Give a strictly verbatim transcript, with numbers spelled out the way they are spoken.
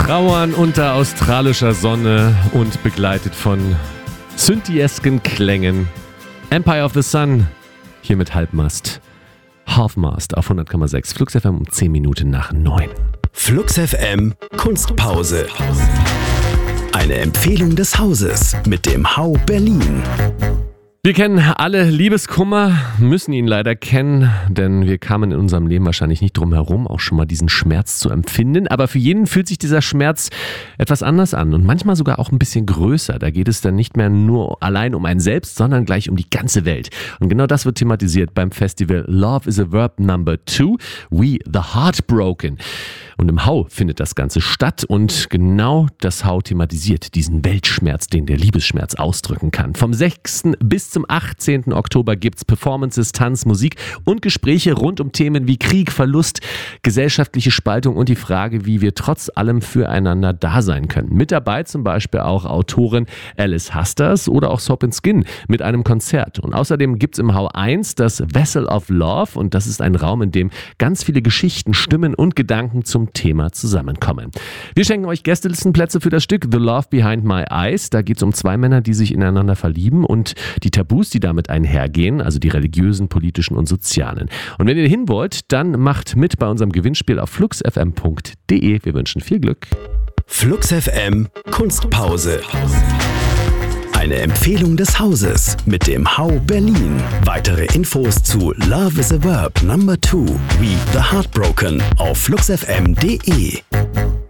Trauern unter australischer Sonne und begleitet von synthiesken Klängen. Empire of the Sun, hier mit Halbmast. Halfmast auf hundert Komma sechs. Flux F M um zehn Minuten nach neun. Flux F M Kunstpause. Eine Empfehlung des Hauses mit dem Hau Berlin. Wir kennen alle Liebeskummer, müssen ihn leider kennen, denn wir kamen in unserem Leben wahrscheinlich nicht drum herum, auch schon mal diesen Schmerz zu empfinden. Aber für jeden fühlt sich dieser Schmerz etwas anders an und manchmal sogar auch ein bisschen größer. Da geht es dann nicht mehr nur allein um einen selbst, sondern gleich um die ganze Welt. Und genau das wird thematisiert beim Festival Love is a Verb Number Two, We the Heartbroken. Und im Hau findet das Ganze statt und genau das Hau thematisiert diesen Weltschmerz, den der Liebesschmerz ausdrücken kann. Vom sechsten bis zum achtzehnten Oktober gibt's Performances, Tanz, Musik und Gespräche rund um Themen wie Krieg, Verlust, gesellschaftliche Spaltung und die Frage, wie wir trotz allem füreinander da sein können. Mit dabei zum Beispiel auch Autorin Alice Hasters oder auch Soap and Skin mit einem Konzert. Und außerdem gibt's im Hau eins das Vessel of Love und das ist ein Raum, in dem ganz viele Geschichten, Stimmen und Gedanken zum Thema zusammenkommen. Wir schenken euch Gästelistenplätze für das Stück The Love Behind My Eyes. Da geht es um zwei Männer, die sich ineinander verlieben und die Tabus, die damit einhergehen, also die religiösen, politischen und sozialen. Und wenn ihr hin wollt, dann macht mit bei unserem Gewinnspiel auf flux f m punkt d e. Wir wünschen viel Glück. Flux F M Kunstpause. Eine Empfehlung des Hauses mit dem Hau Berlin. Weitere Infos zu Love is a Verb Number Two, We the Heartbroken auf flux f m punkt d e.